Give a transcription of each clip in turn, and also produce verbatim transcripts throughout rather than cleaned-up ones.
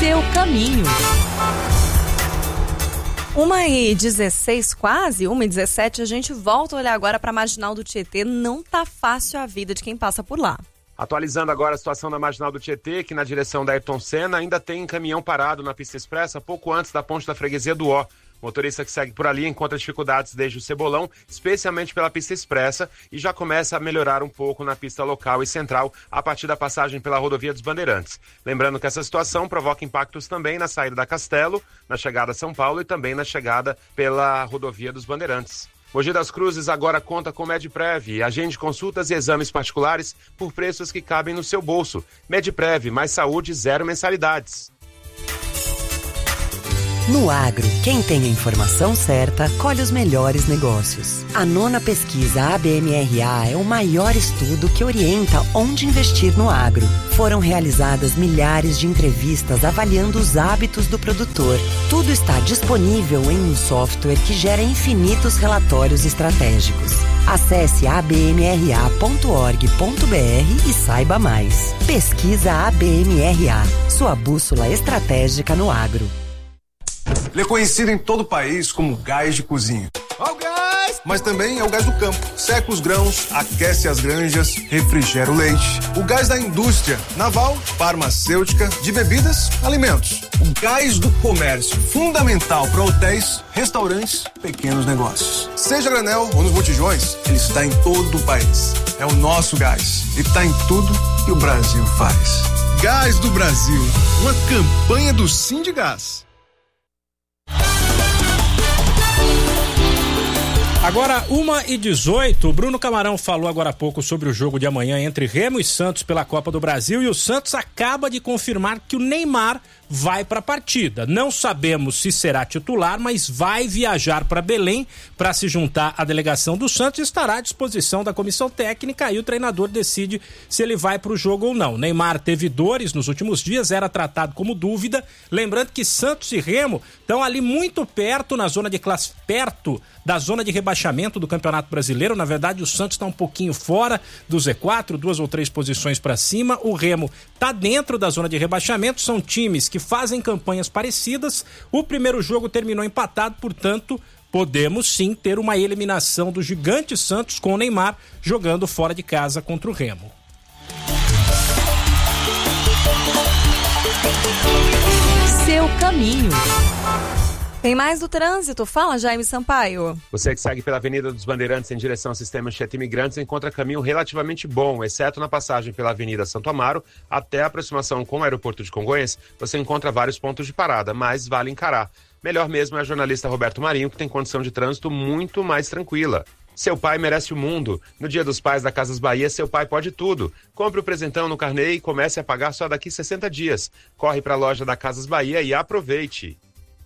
Seu caminho. uma e dezesseis, quase, uma e dezessete, a gente volta a olhar agora para a Marginal do Tietê. Não tá fácil a vida de quem passa por lá. Atualizando agora a situação da Marginal do Tietê, que na direção da Ayrton Senna ainda tem caminhão parado na pista expressa, pouco antes da ponte da freguesia do Ó. O motorista que segue por ali encontra dificuldades desde o Cebolão, especialmente pela pista expressa, e já começa a melhorar um pouco na pista local e central a partir da passagem pela rodovia dos Bandeirantes. Lembrando que essa situação provoca impactos também na saída da Castelo, na chegada a São Paulo e também na chegada pela rodovia dos Bandeirantes. Mogi das Cruzes agora conta com Medprev, agende consultas e exames particulares por preços que cabem no seu bolso. Medprev, mais saúde, zero mensalidades. No agro, quem tem a informação certa, colhe os melhores negócios. A nona pesquisa A B M R A é o maior estudo que orienta onde investir no agro. Foram realizadas milhares de entrevistas avaliando os hábitos do produtor. Tudo está disponível em um software que gera infinitos relatórios estratégicos. Acesse a b m r a ponto org ponto b r e saiba mais. Pesquisa A B M R A, sua bússola estratégica no agro. Ele é conhecido em todo o país como gás de cozinha. Ó o gás! Mas também é o gás do campo. Seca os grãos, aquece as granjas, refrigera o leite. O gás da indústria, naval, farmacêutica, de bebidas, alimentos. O gás do comércio, fundamental para hotéis, restaurantes, pequenos negócios. Seja granel ou nos botijões, ele está em todo o país. É o nosso gás e está em tudo que o Brasil faz. Gás do Brasil, uma campanha do Sindigás. Agora, uma e dezoito, o Bruno Camarão falou agora há pouco sobre o jogo de amanhã entre Remo e Santos pela Copa do Brasil, e o Santos acaba de confirmar que o Neymar vai para a partida. Não sabemos se será titular, mas vai viajar para Belém para se juntar à delegação do Santos e estará à disposição da comissão técnica, e o treinador decide se ele vai para o jogo ou não. Neymar teve dores nos últimos dias, era tratado como dúvida. Lembrando que Santos e Remo estão ali muito perto na zona de classe, perto da zona de rebaixamento do Campeonato Brasileiro. Na verdade, o Santos está um pouquinho fora do Z quatro, duas ou três posições para cima. O Remo está dentro da zona de rebaixamento. São times que fazem campanhas parecidas. O primeiro jogo terminou empatado, portanto, podemos sim ter uma eliminação do gigante Santos com o Neymar jogando fora de casa contra o Remo. Seu caminho. Tem mais do trânsito? Fala, Jaime Sampaio. Você que segue pela Avenida dos Bandeirantes em direção ao sistema Anchieta Imigrantes encontra caminho relativamente bom, exceto na passagem pela Avenida Santo Amaro até a aproximação com o aeroporto de Congonhas. Você encontra vários pontos de parada, mas vale encarar. Melhor mesmo é a jornalista Roberto Marinho, que tem condição de trânsito muito mais tranquila. Seu pai merece o mundo. No Dia dos Pais da Casas Bahia, seu pai pode tudo. Compre o presentão no carnê e comece a pagar só daqui sessenta dias. Corre para a loja da Casas Bahia e aproveite.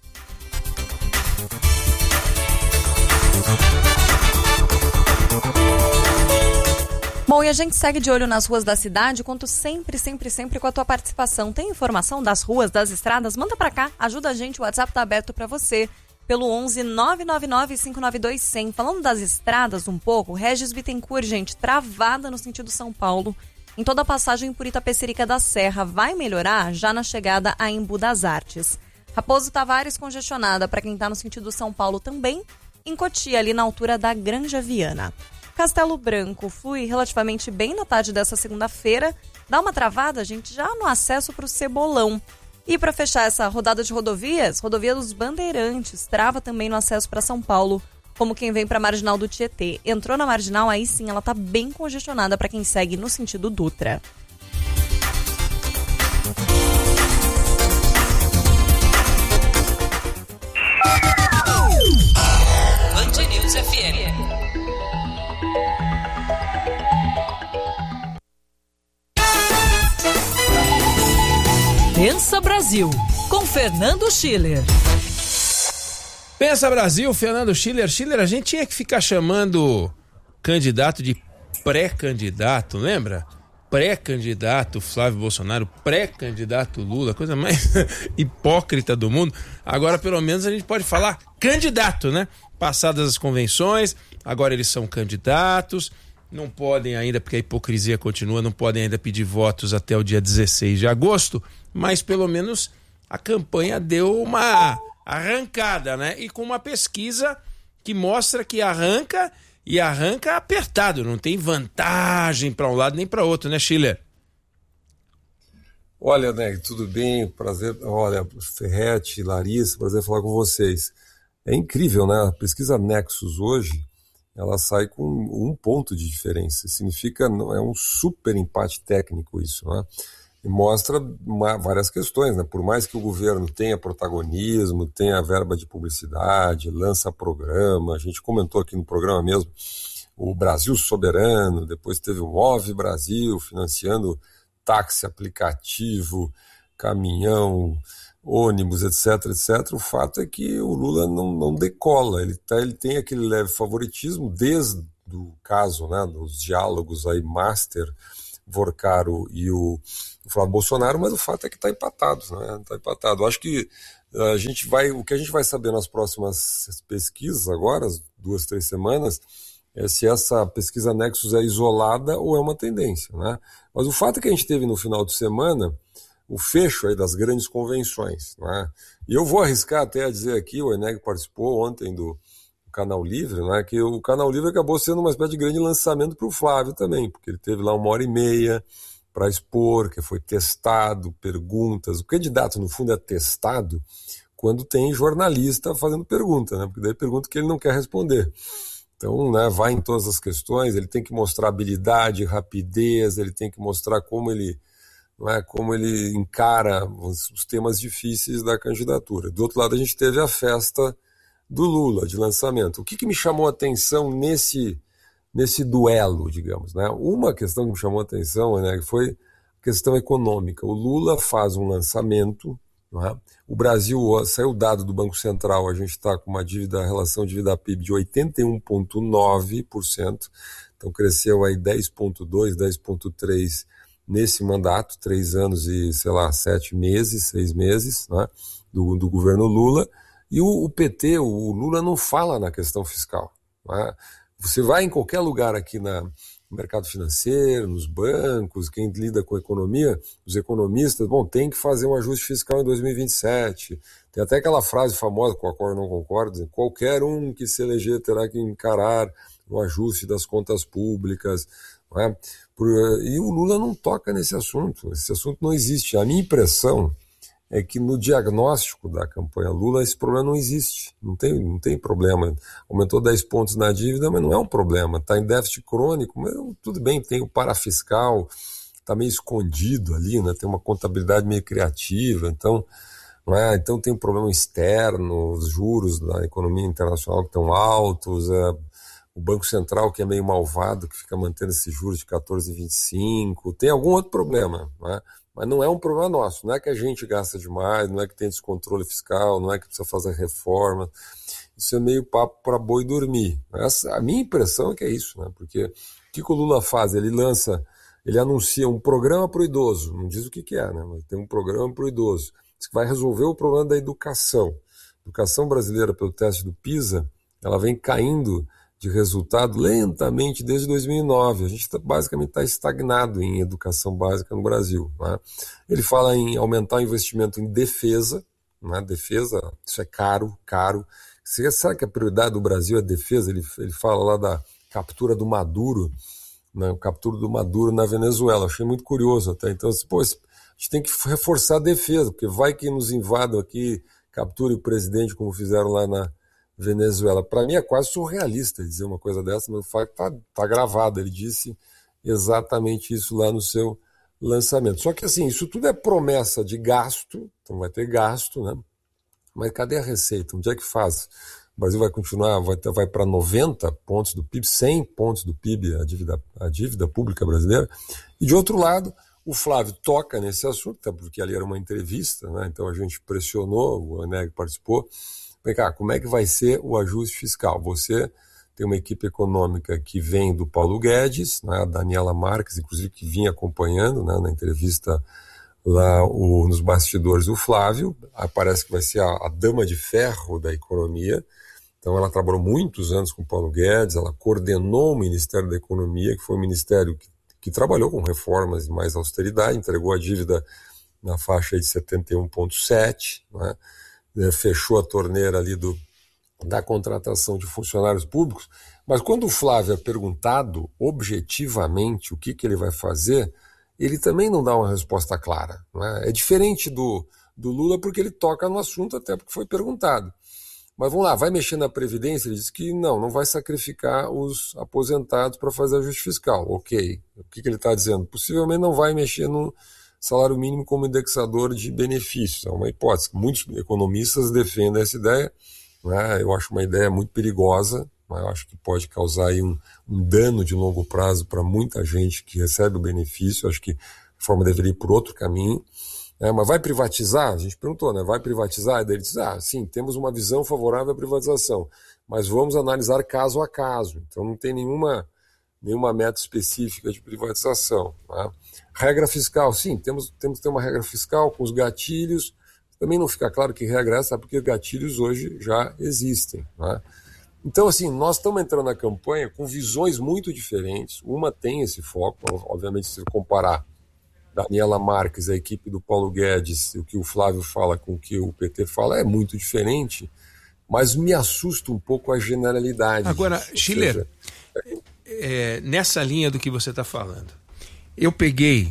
Bom, e a gente segue de olho nas ruas da cidade, conto sempre, sempre, sempre com a tua participação. Tem informação das ruas, das estradas? Manda pra cá, ajuda a gente, o WhatsApp tá aberto pra você, pelo onze nove nove nove cinco nove dois zero zero. Falando das estradas um pouco, Regis Bittencourt, gente, travada no sentido São Paulo, em toda a passagem por Itapecerica da Serra. Vai melhorar já na chegada a Embu das Artes. Raposo Tavares congestionada para quem tá no sentido São Paulo também, em Cotia, ali na altura da Granja Viana. Castelo Branco flui relativamente bem na tarde dessa segunda-feira. Dá uma travada, gente, já no acesso para o Cebolão. E para fechar essa rodada de rodovias, rodovia dos Bandeirantes trava também no acesso para São Paulo, como quem vem para a Marginal do Tietê. Entrou na Marginal, aí sim, ela tá bem congestionada para quem segue no sentido Dutra. Band News F M. Pensa Brasil, com Fernando Schiller. Pensa Brasil, Fernando Schiller. Schiller, a gente tinha que ficar chamando candidato de pré-candidato, lembra? Pré-candidato Flávio Bolsonaro, pré-candidato Lula, coisa mais hipócrita do mundo. Agora, pelo menos, a gente pode falar candidato, né? Passadas as convenções, agora eles são candidatos. Não podem ainda, porque a hipocrisia continua, não podem ainda pedir votos até o dia dezesseis de agosto, mas pelo menos a campanha deu uma arrancada, né? E com uma pesquisa que mostra que arranca e arranca apertado, não tem vantagem para um lado nem para outro, né, Schiller? Olha, Neg, tudo bem? Prazer, olha, Ferretti, Larissa, prazer falar com vocês. É incrível, né? A pesquisa Nexus hoje, ela sai com um ponto de diferença. Significa, é um super empate técnico isso, né? E mostra uma, várias questões, né? Por mais que o governo tenha protagonismo, tenha verba de publicidade, lança programa, a gente comentou aqui no programa mesmo, o Brasil Soberano, depois teve o Move Brasil, financiando táxi, aplicativo, caminhão, ônibus, etc, etcétera. O fato é que o Lula não, não decola, ele, tá, ele tem aquele leve favoritismo desde o caso, né, dos diálogos aí, Master, Vorcaro e o, o Flávio Bolsonaro, mas o fato é que está empatado, né, tá empatado. Acho que a gente vai, o que a gente vai saber nas próximas pesquisas agora, as duas, três semanas, é se essa pesquisa Nexus é isolada ou é uma tendência, né? Mas o fato é que a gente teve no final de semana o fecho aí das grandes convenções, né? E eu vou arriscar até a dizer aqui, o Eneg participou ontem do Canal Livre, né? Que o Canal Livre acabou sendo uma espécie de grande lançamento para o Flávio também, porque ele teve lá uma hora e meia para expor, que foi testado, perguntas. O candidato, no fundo, é testado quando tem jornalista fazendo pergunta, né? Porque daí pergunta que ele não quer responder. Então, né, vai em todas as questões, ele tem que mostrar habilidade, rapidez, ele tem que mostrar como ele, não é, como ele encara os, os temas difíceis da candidatura. Do outro lado, a gente teve a festa do Lula, de lançamento. O que, que me chamou a atenção nesse, nesse duelo, digamos, né? Uma questão que me chamou a atenção, né, foi a questão econômica. O Lula faz um lançamento, não é? O Brasil, saiu o dado do Banco Central, a gente está com uma dívida, relação dívida-P I B de oitenta e um vírgula nove por cento, então cresceu aí dez vírgula dois, dez vírgula três nesse mandato, três anos e, sei lá, sete meses, seis meses, né, do, do governo Lula, e o, o P T, o Lula não fala na questão fiscal, né? Você vai em qualquer lugar aqui na no mercado financeiro, nos bancos, quem lida com economia, os economistas, bom, tem que fazer um ajuste fiscal em dois mil e vinte e sete. Tem até aquela frase famosa, com a qual eu não concordo, qualquer um que se eleger terá que encarar um ajuste das contas públicas, não é? Por, e o Lula não toca nesse assunto, esse assunto não existe. A minha impressão é que no diagnóstico da campanha Lula esse problema não existe, não tem, não tem problema. Aumentou dez pontos na dívida, mas não é um problema, está em déficit crônico, mas tudo bem, tem o parafiscal, está meio escondido ali, né? Tem uma contabilidade meio criativa, então, não é? Então tem um problema externo, os juros da economia internacional que estão altos, é, o Banco Central que é meio malvado, que fica mantendo esses juros de quatorze vírgula vinte e cinco, tem algum outro problema, não é? Mas não é um problema nosso, não é que a gente gasta demais, não é que tem descontrole fiscal, não é que precisa fazer reforma. Isso é meio papo para boi dormir. Essa, a minha impressão é que é isso, né? Porque o que, que o Lula faz? Ele lança, ele anuncia um programa para o idoso, não diz o que, que é, né? Mas tem um programa para o idoso, que vai resolver o problema da educação. A educação brasileira, pelo teste do PISA, ela vem caindo de resultado lentamente desde dois mil e nove. A gente tá, basicamente está estagnado em educação básica no Brasil, né? Ele fala em aumentar o investimento em defesa, né? Defesa, isso é caro, caro. Você sabe que a prioridade do Brasil é defesa? Ele, ele fala lá da captura do Maduro, né? Captura do Maduro na Venezuela. Achei muito curioso até. Então, pô, a gente tem que reforçar a defesa, porque vai que nos invadam aqui, capture o presidente, como fizeram lá na Venezuela. Para mim é quase surrealista dizer uma coisa dessa, mas o fato está tá gravado. Ele disse exatamente isso lá no seu lançamento. Só que assim, isso tudo é promessa de gasto, então vai ter gasto, né? Mas cadê a receita? Onde é que faz? O Brasil vai continuar, vai, vai para noventa pontos do P I B, cem pontos do P I B, a dívida, a dívida pública brasileira. E de outro lado, o Flávio toca nesse assunto, até porque ali era uma entrevista, né? Então a gente pressionou, o Eneg participou. Vem cá, como é que vai ser o ajuste fiscal? Você tem uma equipe econômica que vem do Paulo Guedes, né, a Daniela Marques, inclusive, que vinha acompanhando, né, na entrevista lá o, nos bastidores, o Flávio. Parece que vai ser a, a dama de ferro da economia. Então ela trabalhou muitos anos com o Paulo Guedes, ela coordenou o Ministério da Economia, que foi um ministério que, que trabalhou com reformas e mais austeridade, entregou a dívida na faixa de setenta e um vírgula sete, né? Fechou a torneira ali do, da contratação de funcionários públicos, mas quando o Flávio é perguntado objetivamente o que, que ele vai fazer, ele também não dá uma resposta clara, né? É diferente do, do Lula porque ele toca no assunto até porque foi perguntado. Mas vamos lá, vai mexer na Previdência? Ele diz que não, não vai sacrificar os aposentados para fazer ajuste fiscal. Ok. O que, que ele está dizendo? Possivelmente não vai mexer no salário mínimo como indexador de benefícios. É uma hipótese. Muitos economistas defendem essa ideia, né? Eu acho uma ideia muito perigosa, mas eu acho que pode causar aí um, um dano de longo prazo para muita gente que recebe o benefício. Eu acho que a reforma deveria ir por outro caminho. É, mas vai privatizar? A gente perguntou, né? Vai privatizar? E daí ele diz, ah, sim, temos uma visão favorável à privatização, mas vamos analisar caso a caso. Então não tem nenhuma, nenhuma meta específica de privatização, né? Regra fiscal, sim, temos, temos que ter uma regra fiscal com os gatilhos. Também não fica claro que regra é essa, porque gatilhos hoje já existem, né? Então, assim, nós estamos entrando na campanha com visões muito diferentes. Uma tem esse foco, obviamente, se comparar Daniela Marques, a equipe do Paulo Guedes, o que o Flávio fala com o que o P T fala é muito diferente, mas me assusta um pouco a generalidade. Agora, Schiller, seja... é, nessa linha do que você está falando, eu peguei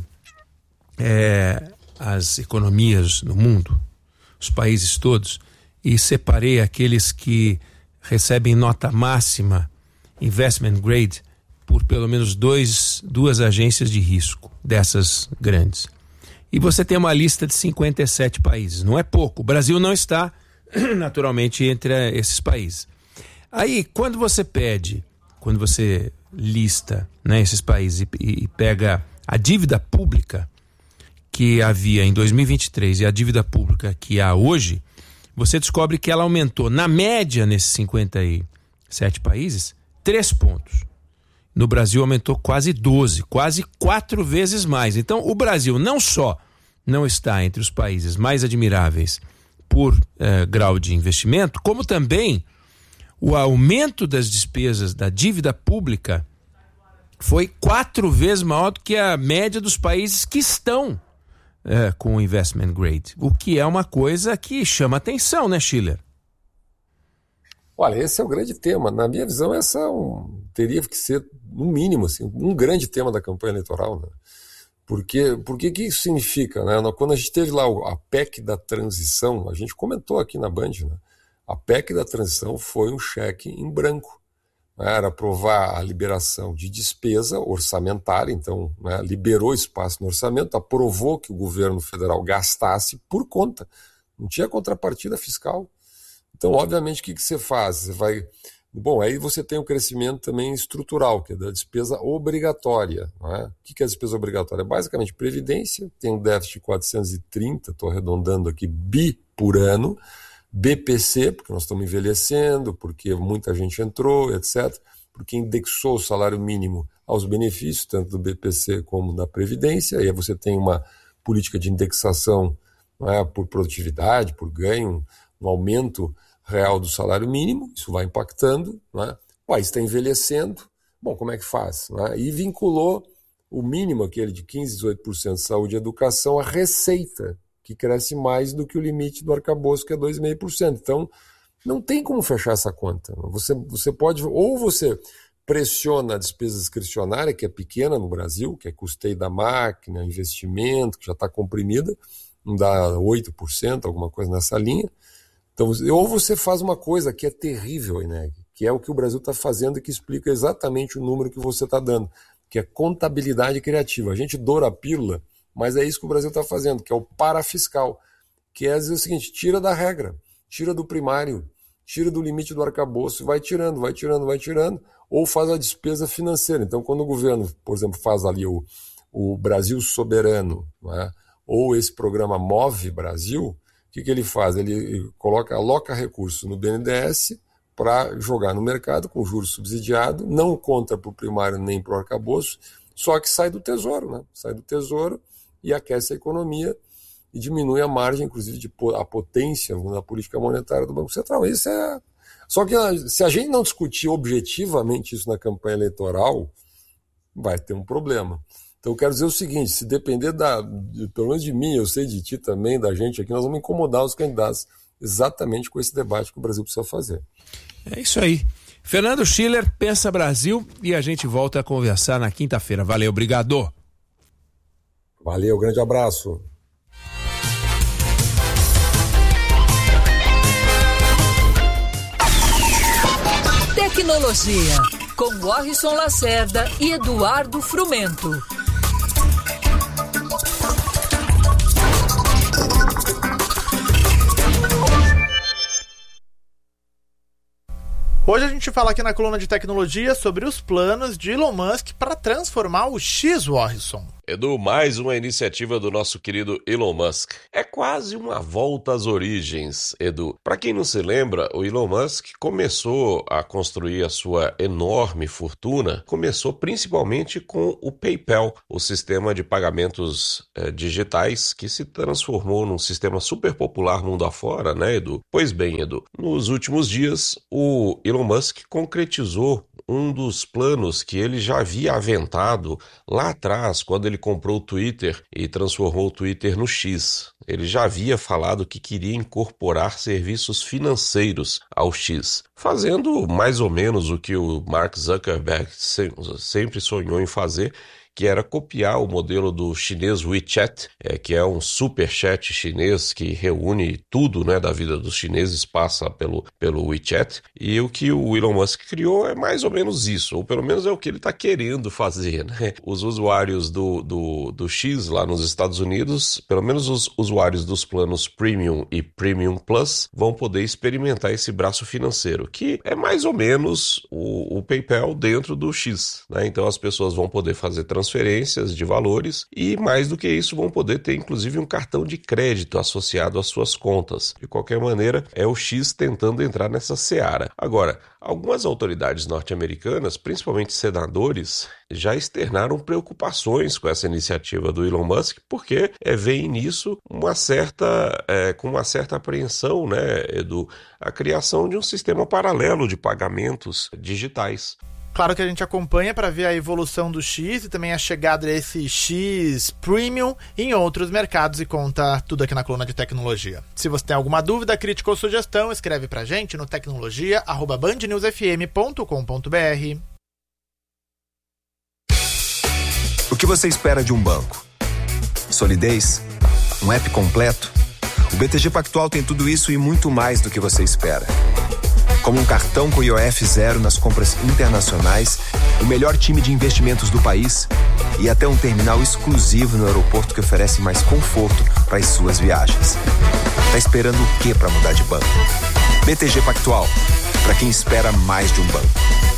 é, as economias no mundo, os países todos, e separei aqueles que recebem nota máxima, investment grade, por pelo menos dois, duas agências de risco dessas grandes. E você tem uma lista de cinquenta e sete países, não é pouco. O Brasil não está, naturalmente, entre esses países. Aí, quando você pede, quando você lista, né, esses países e, e pega a dívida pública que havia em dois mil e vinte e três e a dívida pública que há hoje, você descobre que ela aumentou, na média, nesses cinquenta e sete países, três pontos. No Brasil aumentou quase doze, quase quatro vezes mais. Então, o Brasil não só não está entre os países mais admiráveis por eh, grau de investimento, como também o aumento das despesas da dívida pública foi quatro vezes maior do que a média dos países que estão eh, com o investment grade. O que é uma coisa que chama atenção, né, Schiller? Olha, esse é o grande tema. Na minha visão, essa é um, teria que ser, no mínimo, assim, um grande tema da campanha eleitoral, né? Porque, porque que isso significa, né? Quando a gente teve lá a P E C da transição, a gente comentou aqui na Band, né? A P E C da transição foi um cheque em branco, né? Era aprovar a liberação de despesa orçamentária, então, né, liberou espaço no orçamento, aprovou que o governo federal gastasse por conta, não tinha contrapartida fiscal. Então, obviamente, o que, que você faz? Você vai... Bom, aí você tem um crescimento também estrutural, que é da despesa obrigatória, não é? O que, que é a despesa obrigatória? Basicamente, previdência, tem um déficit de quatrocentos e trinta, estou arredondando aqui, bi por ano, B P C, porque nós estamos envelhecendo, porque muita gente entrou, etcétera, porque indexou o salário mínimo aos benefícios, tanto do B P C como da previdência, e aí você tem uma política de indexação, não é, por produtividade, por ganho, um aumento real do salário mínimo, isso vai impactando, né? O país está envelhecendo, bom, como é que faz? Né? E vinculou o mínimo, aquele de quinze, dezoito por cento de saúde e educação, à receita, que cresce mais do que o limite do arcabouço, que é dois vírgula cinco por cento. Então, não tem como fechar essa conta. Você, você pode, ou você pressiona a despesa discricionária, que é pequena no Brasil, que é custeio da máquina, investimento, que já está comprimida, não dá oito por cento, alguma coisa nessa linha. Então, ou você faz uma coisa que é terrível, né? Que é o que o Brasil está fazendo e que explica exatamente o número que você está dando, que é contabilidade criativa. A gente doura a pílula, mas é isso que o Brasil está fazendo, que é o parafiscal, que é dizer o seguinte, tira da regra, tira do primário, tira do limite do arcabouço, vai tirando, vai tirando, vai tirando, ou faz a despesa financeira. Então, quando o governo, por exemplo, faz ali o, o Brasil Soberano, né? Ou esse programa Move Brasil, o que, que ele faz? Ele coloca, aloca recursos no B N D E S para jogar no mercado com juros subsidiado, não conta para o primário nem para o arcabouço, só que sai do tesouro, né? Sai do tesouro e aquece a economia e diminui a margem, inclusive, de a potência da política monetária do Banco Central. Isso é... Só que se a gente não discutir objetivamente isso na campanha eleitoral, vai ter um problema. Então eu quero dizer o seguinte, se depender da, de, pelo menos de mim, eu sei de ti também, da gente aqui, nós vamos incomodar os candidatos exatamente com esse debate que o Brasil precisa fazer. É isso aí. Fernando Schiller, Pensa Brasil, e a gente volta a conversar na quinta-feira. Valeu, obrigado. Valeu, grande abraço. Tecnologia, com Warrison Lacerda e Eduardo Frumento. Hoje a gente fala aqui na coluna de tecnologia sobre os planos de Elon Musk para transformar o X, Warrison. Edu, mais uma iniciativa do nosso querido Elon Musk. É quase uma volta às origens, Edu. Para quem não se lembra, o Elon Musk começou a construir a sua enorme fortuna, começou principalmente com o PayPal, o sistema de pagamentos eh, digitais que se transformou num sistema super popular mundo afora, né, Edu? Pois bem, Edu, nos últimos dias, o Elon Musk concretizou um dos planos que ele já havia aventado lá atrás, quando ele comprou o Twitter e transformou o Twitter no X. Ele já havia falado que queria incorporar serviços financeiros ao X, fazendo mais ou menos o que o Mark Zuckerberg sempre sonhou em fazer, que era copiar o modelo do chinês WeChat, é, que é um super chat chinês que reúne tudo, né, da vida dos chineses, passa pelo, pelo WeChat, e o que o Elon Musk criou é mais ou menos isso, ou pelo menos é o que ele está querendo fazer, né? Os usuários do, do, do X lá nos Estados Unidos, pelo menos os usuários dos planos Premium e Premium Plus, vão poder experimentar esse braço financeiro, que é mais ou menos o, o PayPal dentro do X, né? Então as pessoas vão poder fazer transferências transferências de valores e, mais do que isso, vão poder ter inclusive um cartão de crédito associado às suas contas. De qualquer maneira, é o X tentando entrar nessa seara. Agora, algumas autoridades norte-americanas, principalmente senadores, já externaram preocupações com essa iniciativa do Elon Musk, porque é, veem nisso uma certa, é, com uma certa apreensão, né, Edu, a criação de um sistema paralelo de pagamentos digitais. Claro que a gente acompanha para ver a evolução do X e também a chegada desse X Premium em outros mercados e conta tudo aqui na coluna de tecnologia. Se você tem alguma dúvida, crítica ou sugestão, escreve pra gente no tecnologia arroba band news f m ponto com ponto b r. O que você espera de um banco? Solidez? Um app completo? O B T G Pactual tem tudo isso e muito mais do que você espera. Como um cartão com I O F zero nas compras internacionais, o melhor time de investimentos do país e até um terminal exclusivo no aeroporto que oferece mais conforto para as suas viagens. Tá esperando o que para mudar de banco? B T G Pactual, para quem espera mais de um banco.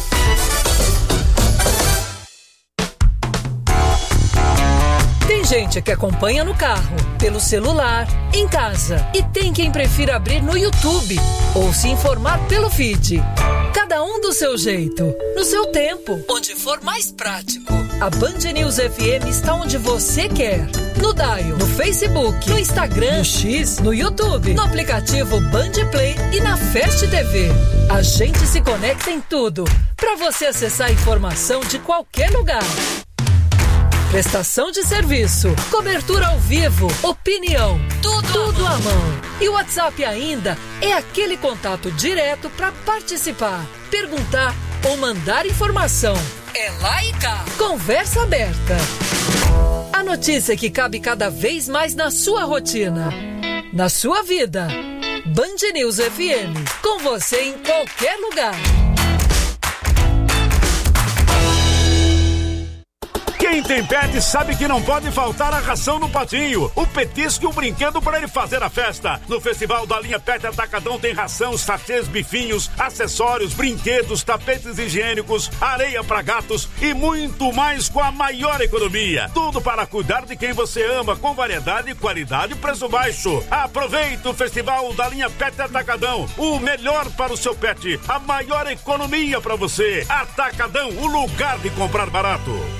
Tem gente que acompanha no carro, pelo celular, em casa. E tem quem prefira abrir no YouTube ou se informar pelo feed. Cada um do seu jeito, no seu tempo, onde for mais prático. A Band News F M está onde você quer. No Dial, no Facebook, no Instagram, no X, no YouTube, no aplicativo Band Play e na Fast T V. A gente se conecta em tudo, para você acessar a informação de qualquer lugar. Prestação de serviço, cobertura ao vivo, opinião, tudo, tudo à mão. E o WhatsApp ainda é aquele contato direto para participar, perguntar ou mandar informação. É lá e cá. Conversa aberta. A notícia que cabe cada vez mais na sua rotina, na sua vida. Band News F M, com você em qualquer lugar. Quem tem pet sabe que não pode faltar a ração no patinho, o petisco e o brinquedo para ele fazer a festa. No Festival da Linha Pet Atacadão tem ração, sachês, bifinhos, acessórios, brinquedos, tapetes higiênicos, areia para gatos e muito mais com a maior economia. Tudo para cuidar de quem você ama, com variedade, qualidade e preço baixo. Aproveita o Festival da Linha Pet Atacadão, o melhor para o seu pet, a maior economia para você. Atacadão, o lugar de comprar barato.